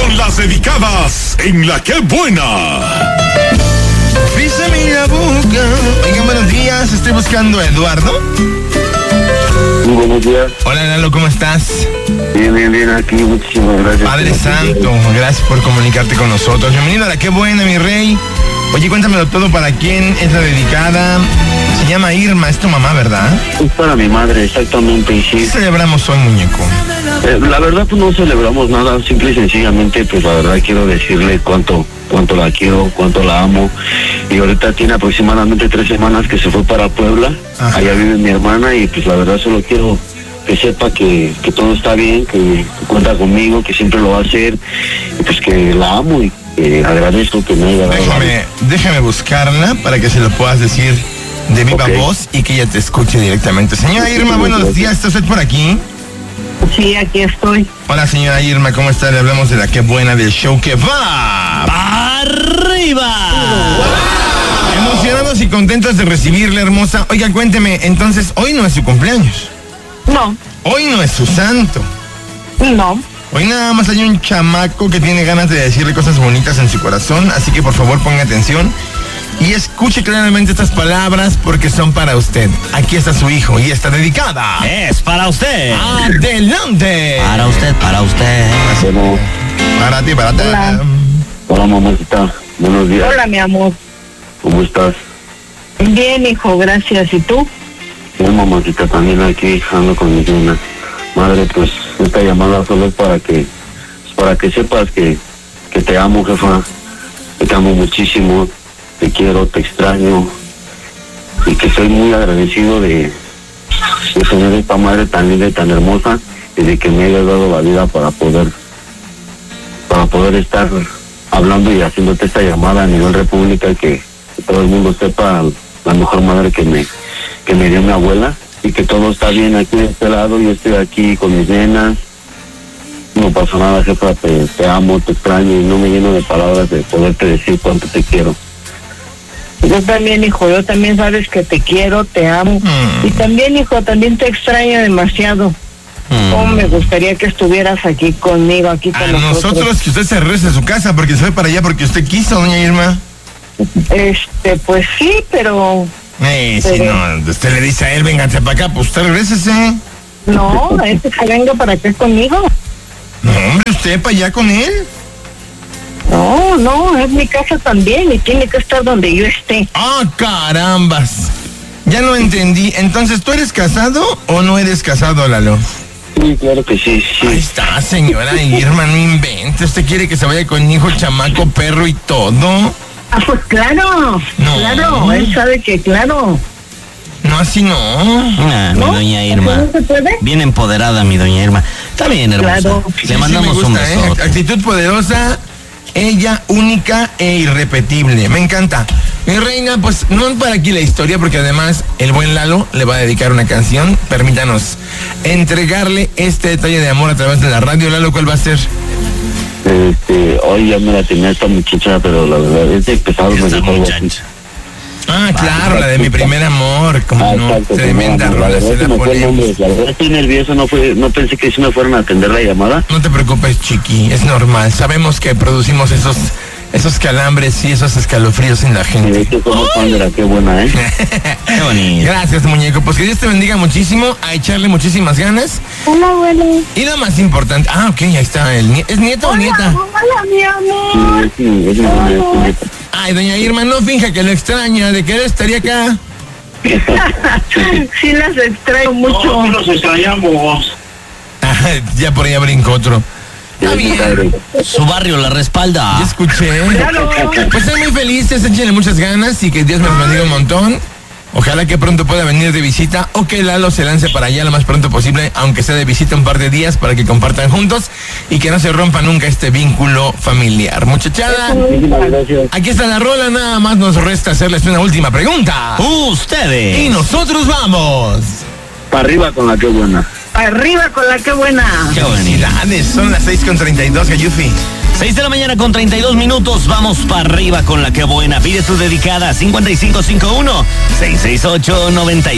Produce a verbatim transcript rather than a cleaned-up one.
con las dedicadas en La Que Buena. Písame la boca. Oigan, buenos días. Estoy buscando a Eduardo. Muy buenos días. Hola, Lalo, ¿cómo estás? Bien, bien, bien, aquí. Muchísimas gracias. Padre Santo, gracias por comunicarte con nosotros. Bienvenido a La Que Buena, mi rey. Oye, cuéntamelo todo, ¿para quién es la dedicada? Se llama Irma, es tu mamá, ¿verdad? Es para mi madre, exactamente, y ¿Qué sí. celebramos hoy, muñeco? Eh, la verdad, pues no celebramos nada, simple y sencillamente, pues la verdad quiero decirle cuánto, cuánto la quiero, cuánto la amo. Y ahorita tiene aproximadamente tres semanas que se fue para Puebla. Ajá. Allá vive mi hermana y pues la verdad solo quiero que sepa que, que todo está bien, que, que cuenta conmigo, que siempre lo va a hacer, y pues que la amo y que agradezco que me haya dado la Déjame, déjame buscarla para que se lo puedas decir de viva Ok. voz y que ella te escuche directamente. Señora Irma, buenos días, ¿está usted por aquí? Sí, aquí estoy. Hola, señora Irma, ¿cómo está? Le hablamos de La Que Buena, del show que va ¡Arriba! Emocionados y contentos de recibirle, hermosa. Oiga, cuénteme, entonces, hoy no es su cumpleaños. No, Hoy no es su santo. no. Hoy nada más hay un chamaco que tiene ganas de decirle cosas bonitas en su corazón, así que por favor ponga atención y escuche claramente estas palabras porque son para usted. Aquí está su hijo y está dedicada. Es para usted. ¡Adelante! Para usted, para usted. Bueno, Para ti, para ti. Hola. hola mamacita, buenos días. Hola, mi amor. ¿Cómo estás? Bien, hijo, gracias. ¿Y tú? Bien, mamacita, también aquí ando con mi nena. Madre, pues esta llamada solo es para que para que sepas que, que te amo, jefa, que te amo muchísimo, te quiero, te extraño y que estoy muy agradecido de, de tener esta madre tan linda y tan hermosa y de que me hayas dado la vida para poder para poder estar hablando y haciéndote esta llamada a nivel república y que, que todo el mundo sepa la mejor madre que me que me dio mi abuela y que todo está bien aquí de este lado. Yo estoy aquí con mis nenas, no pasa nada, jefa, te, te amo, te extraño y no me lleno de palabras de poderte decir cuánto te quiero. Yo también, hijo. Yo también sabes que te quiero, te amo. Mm. Y también, hijo, también te extraño demasiado. Cómo me gustaría que estuvieras aquí conmigo, aquí con A nosotros. nosotros que usted se regrese a su casa porque se fue para allá porque usted quiso, doña Irma. Este, pues sí, pero Eh, si Pero- no, usted le dice a él, véngate para acá, pues usted regrésese. no, este que venga para acá conmigo. No, hombre, usted para allá con él. No, no, es mi casa también y tiene que estar donde yo esté. Ah, carambas. Ya no entendí. Entonces, ¿tú eres casado o no eres casado, Lalo? Sí, claro que sí, Ahí sí. está, señora Irma, no invente. ¿Usted quiere que se vaya con hijo, chamaco, perro y todo? Ah, pues claro, No. claro, él sabe que claro. No, así no. Ah, mi ¿No? doña ¿Así Irma. no se puede? Bien empoderada, mi doña Irma. Está bien, hermosa. Claro. Sí, Le sí, mandamos me gusta, un ¿eh? besote. Actitud poderosa, ella única e irrepetible. Me encanta. Mi reina, pues no es para aquí la historia, porque además el buen Lalo le va a dedicar una canción. Permítanos entregarle este detalle de amor a través de la radio. Lalo, ¿cuál va a ser? Este, hoy ya me la tenía esta muchacha, pero la verdad es de pesado me Esta dijo algo así. muchacha. Ah, claro, la de mi primer amor. Como Ah, no, exacto, tremenda sí, no, rola, la se verdad la se me fue el ponemos. nombre, la verdad estoy nervioso, no fue, no pensé que sí me fueran a atender la llamada. No te preocupes, chiqui, es normal. Sabemos que producimos esos, esos calambres y esos escalofríos en la Y gente. de que somos fan de la que buena, ¿eh? Qué bonito. Gracias, muñeco. Pues que Dios te bendiga muchísimo, a echarle muchísimas ganas. Hola, abuelo. Y lo más importante, ah, ok, ahí está el nieto. ¿Es nieto o nieta? Hola, mi amor. Sí, sí, es mi buena, es mi nieta. Ay, doña Irma, no finja que lo extraña, de que él estaría acá. Sí las extraño mucho. nos extrañamos. Ah, ya por allá brinco otro. Está bien, Su barrio la respalda. ya escuché. Claro. Pues estoy muy feliz, échenle muchas ganas y que Dios nos bendiga un montón. Ojalá que pronto pueda venir de visita o que Lalo se lance para allá lo más pronto posible, aunque sea de visita un par de días para que compartan juntos y que no se rompa nunca este vínculo familiar. Muchachada, Muchísimas gracias. aquí está la rola, nada más nos resta hacerles una última pregunta. Ustedes. Y nosotros vamos. Para arriba con la que buena. Arriba con la que buena. Qué bonito. Felicidades, son las seis con treinta y dos, Gayufi. seis de la mañana con treinta y dos minutos. Vamos para arriba con la que buena. Pide tu dedicada cincuenta y cinco cincuenta y uno, seiscientos sesenta y ocho, noventa y